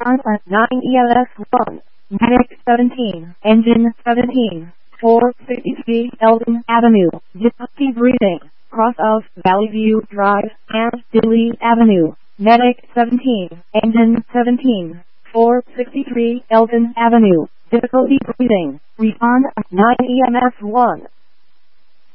Response at 9 ELS 1. Medic 17. Engine 17. 463 Eldon Avenue. Difficulty breathing. Cross of Valley View Drive and Dilly Avenue. Medic 17. Engine 17. 463 Eldon Avenue. Difficulty breathing. Respond at 9 EMS 1.